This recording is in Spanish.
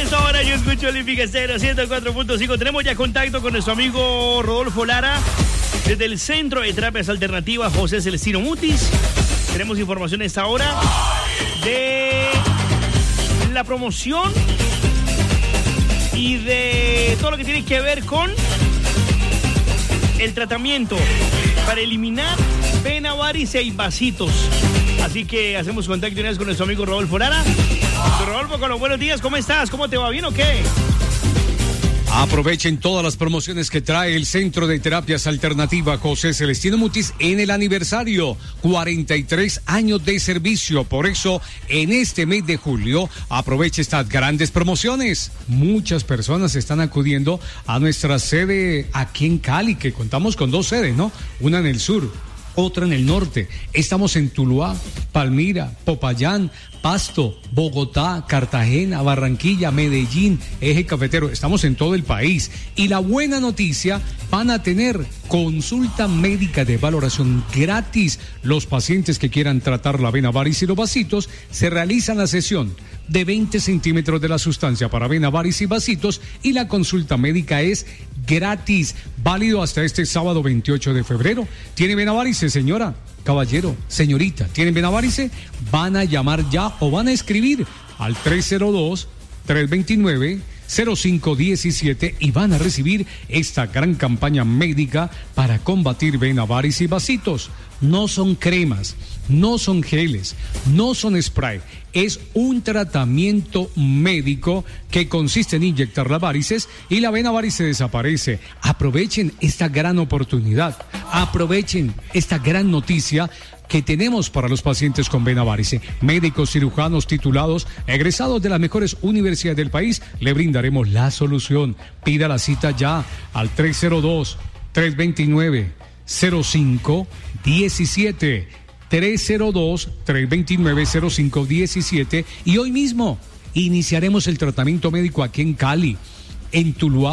esta hora yo escucho Olímpica Estéreo 104.5. Tenemos ya contacto con nuestro amigo Rodolfo Lara desde el Centro de Terapias Alternativas José Celestino Mutis. Tenemos información a esta hora de la promoción y de todo lo que tiene que ver con el tratamiento para eliminar vena, varice y vasitos. Así que hacemos contacto una vez con nuestro amigo Rodolfo Lara. Rodolfo, con los buenos días, ¿cómo estás? ¿Cómo te va? ¿Bien o qué? Aprovechen todas las promociones que trae el Centro de Terapias Alternativas José Celestino Mutis en el aniversario, 43 años de servicio. Por eso, en este mes de julio, aproveche estas grandes promociones. Muchas personas están acudiendo a nuestra sede aquí en Cali, que contamos con 2 sedes, ¿no? Una en el sur, otra en el norte. Estamos en Tuluá, Palmira, Popayán, Pasto, Bogotá, Cartagena, Barranquilla, Medellín, Eje Cafetero. Estamos en todo el país. Y la buena noticia, van a tener consulta médica de valoración gratis. Los pacientes que quieran tratar la vena, varice y los vasitos, se realizan la sesión de 20 centímetros de la sustancia para vena, varice y vasitos, y la consulta médica es gratis, válido hasta este sábado 28 de febrero. ¿Tiene vena, varice, señora? Caballero, señorita, ¿tienen vena, varice? Van a llamar ya o van a escribir al 302-329-0517 y van a recibir esta gran campaña médica para combatir vena, varice y vasitos. No son cremas, no son geles, no son spray. Es un tratamiento médico que consiste en inyectar las varices y la vena, varice desaparece. Aprovechen esta gran oportunidad, aprovechen esta gran noticia que tenemos para los pacientes con vena, varice. Médicos, cirujanos titulados, egresados de las mejores universidades del país, le brindaremos la solución. Pida la cita ya al 302-329-0517. 302-329-0517 y hoy mismo iniciaremos el tratamiento médico aquí en Cali, en Tuluá,